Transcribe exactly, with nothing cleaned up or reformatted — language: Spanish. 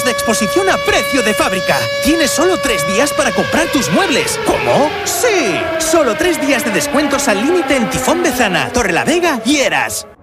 de exposición a precio de fábrica. Tienes solo tres días para comprar tus muebles. ¿Cómo? ¡Sí! Solo tres días de descuentos al límite en Tifón Bezana, Torrelavega y Eras.